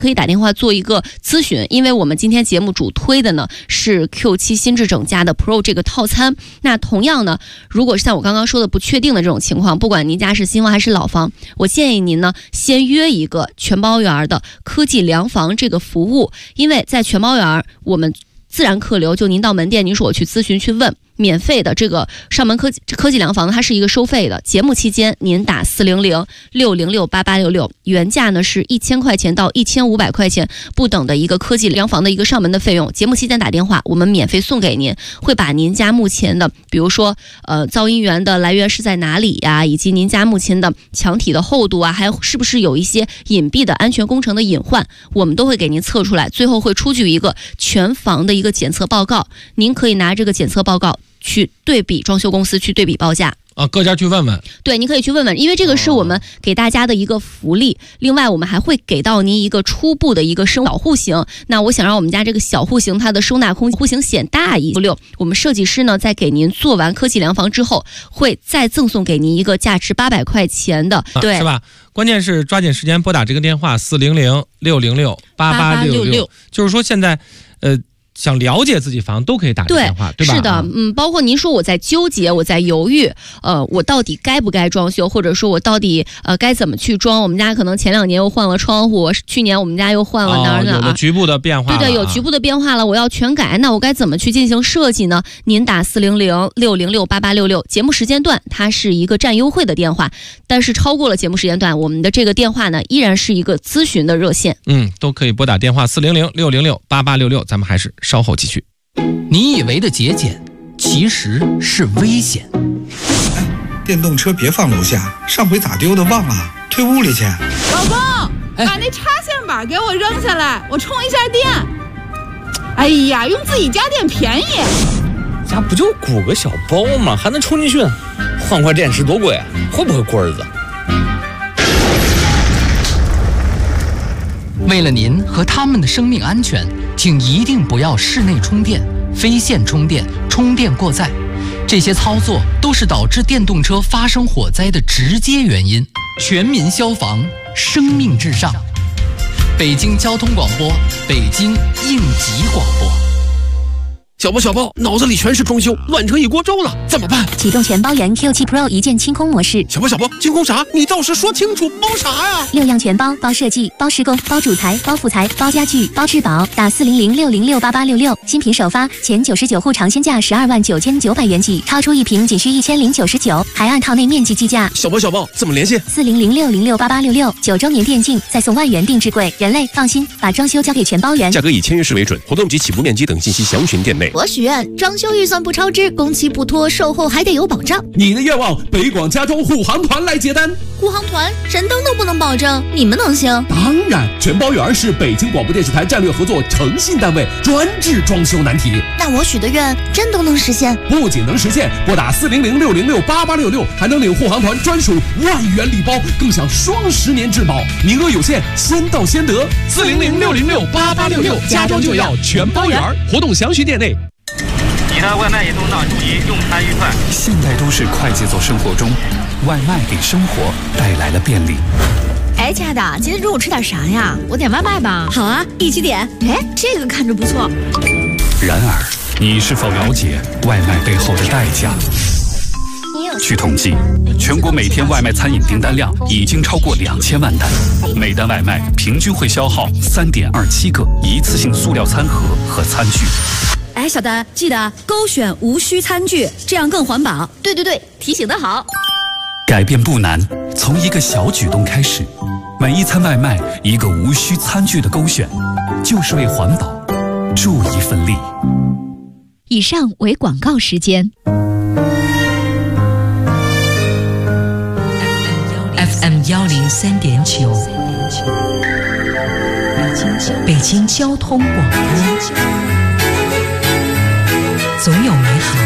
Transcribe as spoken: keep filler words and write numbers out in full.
可以打电话做一个咨询，因为我们今天节目主推的呢是 Q 七 新智整家的 Pro 这个套餐。那同样呢，如果是像我刚刚说的不确定的这种情况，不管您家是新房还是老房，我建议您呢先约一个全包园的科技量房这个服务，因为在全包园我们自然客流，就您到门店，您说我去咨询去问，免费的这个上门科技科技量房它是一个收费的，节目期间您打四零零六零六八八六六，原价呢是一千块钱到一千五百块钱不等的一个科技量房的一个上门的费用，节目期间打电话我们免费送给您，会把您家目前的比如说呃噪音源的来源是在哪里呀、啊，以及您家目前的墙体的厚度啊，还是不是有一些隐蔽的安全工程的隐患，我们都会给您测出来，最后会出具一个全房的一个检测报告，您可以拿这个检测报告去对比装修公司去对比报价啊，各家去问问。 对，你可以去问问，因为这个是我们给大家的一个福利。哦、另外，我们还会给到您一个初步的一个小户型。那我想让我们家这个小户型它的收纳空间户型显大一六，我们设计师呢在给您做完科技量房之后，会再赠送给您一个价值八百块钱的，对、啊， 是吧？关键是抓紧时间拨打这个电话四零零六零六八八六六，就是说现在，呃。想了解自己房都可以打这个电话， 对, 对吧？ 是的，嗯，包括您说我在纠结，我在犹豫，呃，我到底该不该装修，或者说我到底呃该怎么去装？我们家可能前两年又换了窗户，去年我们家又换了哪儿哪儿、 哦、有了局部的变化了， 对对，有局部的变化了，我要全改，那我该怎么去进行设计呢？您打四零零六零六八八六六，节目时间段它是一个占优惠的电话，但是超过了节目时间段，我们的这个电话呢依然是一个咨询的热线， 嗯，都可以拨打电话四零零六零六八八六六，咱们还是稍后继续。 你以为的节俭，其实是危险。 哎，电动车别放楼下，上回咋丢的忘了，退屋里去。 老公，哎、把那插线板给我扔下来，我充一下电。哎呀，用自己家电便宜。 家不就鼓个小包吗？还能充进去？换块电池多贵啊？会不会过日子？ 为了您和他们的生命安全，请一定不要室内充电、非线充电、充电过载，这些操作都是导致电动车发生火灾的直接原因。全民消防，生命至上。北京交通广播，北京应急广播。 小包小包，脑子里全是装修，乱成一锅粥了，怎么办？ 启动全包圆 Q 七 Pro 一键清空模式。 小包小包，清空啥？你倒是说清楚，包啥呀？ 六样全包，包设计，包施工，包主材，包副材，包家具，包质保。打四零零六零六八八六六，新品首发，前九十九户尝鲜价十二万九千九百元起，超出一平仅需一千零九十九，还按套内面积计价。 小包小包，怎么联系？ 四零零六零六八八六六，九周年电竞，再送万元定制柜。人类放心，把装修交给全包圆。 价格以签约式为准，活动及起步面积等信息详询店内。 我许愿装修预算不超支，工期不拖，售后还得有保障。 你的愿望，北广家装护航团来接单。 护航团神灯都不能保证，你们能行？ 当然，全包圆是北京广播电视台战略合作诚信单位，专治装修难题。 那我许的愿真都能实现？ 不仅能实现，拨打四零零六零六八八六六，还能领护航团专属万元礼包，更享双十年质保，名额有限，先到先得。 四零零六零六八八六六，家装就要全包圆，活动详询店内。 你的外卖移动到，注意用餐愉快。 现代都市快节奏生活中，外卖给生活带来了便利。 哎，亲爱的，今天中午吃点啥呀？我点外卖吧。好啊，一起点。哎，这个看着不错。 然而，你是否了解外卖背后的代价？据统计，全国每天外卖餐饮订单量已经超过两千万单，每单外卖平均会消耗三点二七个一次性塑料餐盒和餐具。 哎，小丹，记得勾选无需餐具，这样更环保。对对对，提醒得好。 改变不难，从一个小举动开始，每一餐外卖一个无需餐具的勾选，就是为环保助一份力。 以上为广告时间。 F M 幺零三点九，北京交通广播，总有美好